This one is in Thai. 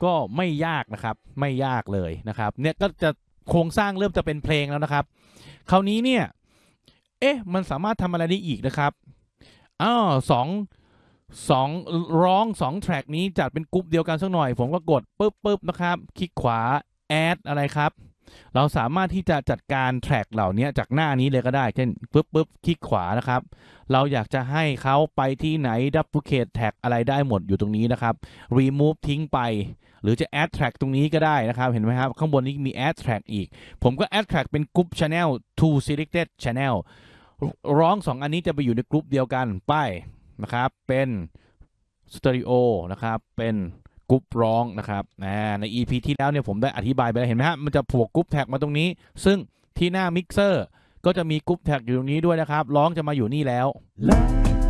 ก็ไม่ยากนะครับไม่ยากเลยนะครับเนี่ยก็จะโครงสร้างเริ่มจะเป็นเพลงแล้วนะครับคราวนี้เนี่ยมันสามารถทำอะไรได้อีกนะครับสองร้อง2แทร็กนี้จัดเป็นกรุ๊ปเดียวกันสักหน่อยผมก็กดปึ๊บนะครับคลิกขวา add อะไรครับเราสามารถที่จะจัดการแทร็กเหล่านี้จากหน้านี้เลยก็ได้เช่นปึ๊บคลิกขวานะครับเราอยากจะให้เขาไปที่ไหน duplicate tag อะไรได้หมดอยู่ตรงนี้นะครับ remove ทิ้งไปหรือจะ add track ตรงนี้ก็ได้นะครับเห็นไหมครับข้างบนนี้มี add track อีกผมก็ add track เป็น group channel to selected channel ร้อง2อันนี้จะไปอยู่ในกลุ่มเดียวกันไปนะครับเป็นสเตอริโอนะครับเป็นกรุ๊ปร้องนะครับใน EP ที่แล้วเนี่ยผมได้อธิบายไปแล้วเห็นไหมฮะมันจะผูกกรุ๊ปแท็กมาตรงนี้ซึ่งที่หน้ามิกเซอร์ก็จะมีกรุ๊ปแท็กอยู่ตรงนี้ด้วยนะครับร้องจะมาอยู่นี่แล้ว